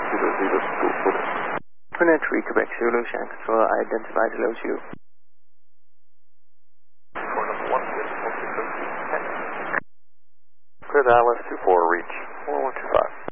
Zulu. Unit 3, Quebec Zulu, Shanghai Control, identified below you. For number 1, wind 160, 10. Clear the Atlas 24, reach 4125.